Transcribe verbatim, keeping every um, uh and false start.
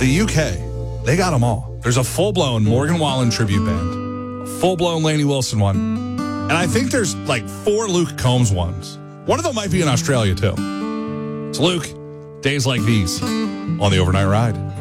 The U K, they got them all. There's a full-blown Morgan Wallen tribute band, a full-blown Lainey Wilson one, and I think there's like four Luke Combs ones. One of them might be in Australia, too. It's Luke, Days Like These, on the Overnight Ride.